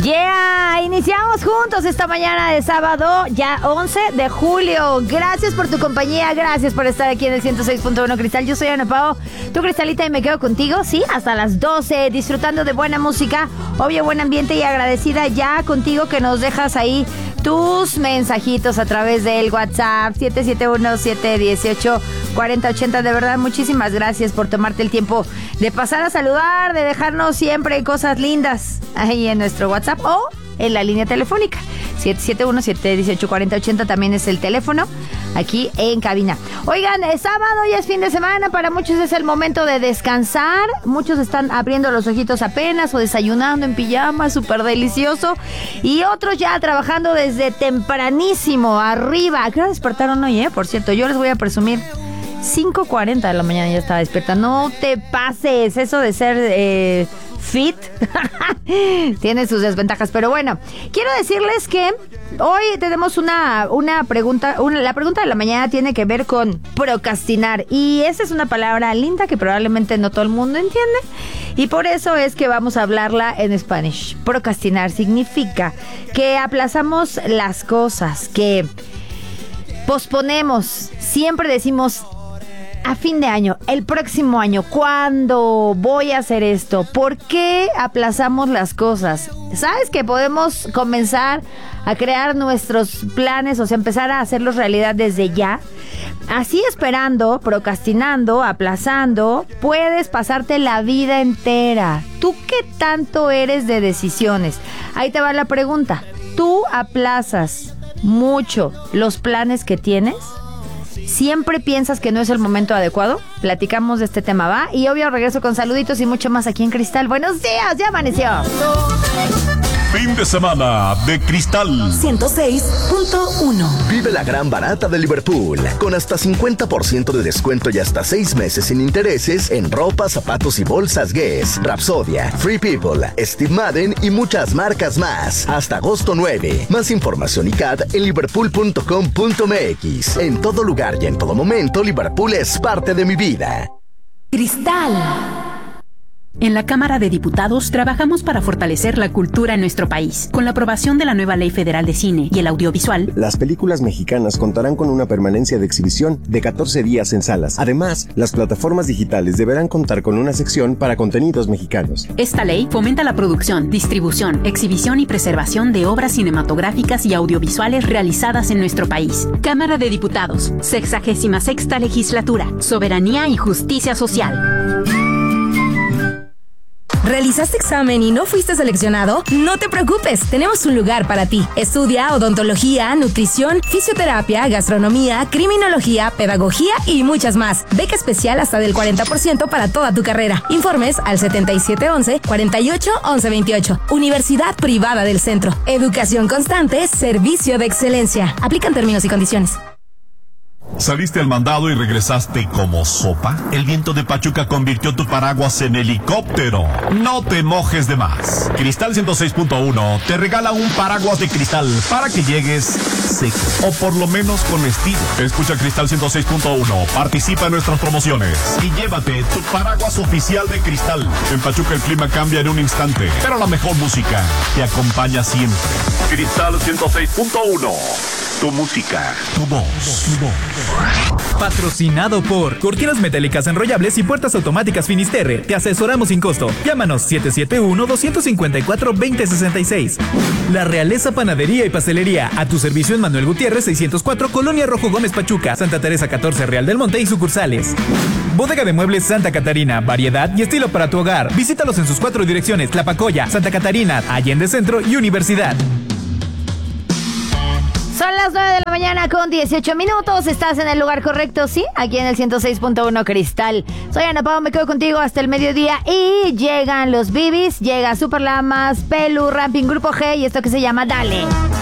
Yeah, iniciamos juntos esta mañana de sábado, ya 11 de julio. Gracias por tu compañía, gracias por estar aquí en el 106.1 Cristal. Yo soy Ana Pao, tu Cristalita, y me quedo contigo, sí, hasta las 12, disfrutando de buena música, obvio buen ambiente, y agradecida ya contigo que nos dejas ahí tus mensajitos a través del WhatsApp 771-718-4080. De verdad, muchísimas gracias por tomarte el tiempo de pasar a saludar, de dejarnos siempre cosas lindas ahí en nuestro WhatsApp o en la línea telefónica. 771-718-4080 también es el teléfono aquí en cabina. Oigan, es sábado, ya es fin de semana, para muchos es el momento de descansar. Muchos están abriendo los ojitos apenas o desayunando en pijama, súper delicioso. Y otros ya trabajando desde tempranísimo, arriba. ¿A qué hora despertaron hoy, Por cierto, yo les voy a presumir. 5:40 de la mañana ya estaba despierta. No te pases, eso de ser fit tiene sus desventajas, pero bueno, quiero decirles que hoy tenemos una pregunta, la pregunta de la mañana tiene que ver con procrastinar, y esa es una palabra linda que probablemente no todo el mundo entiende, y por eso es que vamos a hablarla en Spanish. Procrastinar significa que aplazamos las cosas, que posponemos, siempre decimos a fin de año, el próximo año, ¿cuándo voy a hacer esto? ¿Por qué aplazamos las cosas? ¿Sabes que podemos comenzar a crear nuestros planes, o sea, empezar a hacerlos realidad desde ya? Así, esperando, procrastinando, aplazando, puedes pasarte la vida entera. ¿Tú qué tanto eres de decisiones? Ahí te va la pregunta. ¿Tú aplazas mucho los planes que tienes? ¿Siempre piensas que no es el momento adecuado? Platicamos de este tema, ¿va? Y obvio regreso con saluditos y mucho más aquí en Cristal. ¡Buenos días! ¡Ya amaneció! Fin de semana de Cristal 106.1. Vive la gran barata de Liverpool, con hasta 50% de descuento y hasta 6 meses sin intereses en ropa, zapatos y bolsas Guess, Rapsodia, Free People, Steve Madden y muchas marcas más. Hasta agosto 9. Más información y CAD en liverpool.com.mx. En todo lugar y en todo momento, Liverpool es parte de mi vida. Cristal. En la Cámara de Diputados trabajamos para fortalecer la cultura en nuestro país. Con la aprobación de la nueva Ley Federal de Cine y el Audiovisual, las películas mexicanas contarán con una permanencia de exhibición de 14 días en salas. Además, las plataformas digitales deberán contar con una sección para contenidos mexicanos. Esta ley fomenta la producción, distribución, exhibición y preservación de obras cinematográficas y audiovisuales realizadas en nuestro país. Cámara de Diputados, 66ª Legislatura, Soberanía y Justicia Social. ¿Realizaste examen y no fuiste seleccionado? No te preocupes, tenemos un lugar para ti. Estudia odontología, nutrición, fisioterapia, gastronomía, criminología, pedagogía y muchas más. Beca especial hasta del 40% para toda tu carrera. Informes al 7711-481128. Universidad Privada del Centro. Educación constante, servicio de excelencia. Aplican términos y condiciones. ¿Saliste al mandado y regresaste como sopa? El viento de Pachuca convirtió tu paraguas en helicóptero. No te mojes de más. Cristal 106.1 te regala un paraguas de cristal para que llegues seco, o por lo menos con estilo. Escucha Cristal 106.1, participa en nuestras promociones y llévate tu paraguas oficial de Cristal. En Pachuca el clima cambia en un instante, pero la mejor música te acompaña siempre. Cristal 106.1. Tu música, tu voz, tu voz. Patrocinado por Cortinas Metálicas Enrollables y Puertas Automáticas Finisterre. Te asesoramos sin costo. Llámanos 771-254-2066. La Realeza Panadería y Pastelería. A tu servicio en Manuel Gutiérrez 604, Colonia Rojo Gómez Pachuca, Santa Teresa 14, Real del Monte y sucursales. Bodega de Muebles Santa Catarina. Variedad y estilo para tu hogar. Visítalos en sus 4 direcciones: Tlapacoya, Santa Catarina, Allende Centro y Universidad. Son las 9 de la mañana con 18 minutos. Estás en el lugar correcto, sí, aquí en el 106.1 Cristal. Soy Ana Pao, me quedo contigo hasta el mediodía. Y llegan los Bibis, llega Super Lamas, Pelu, Ramping, Grupo G y esto que se llama Dale.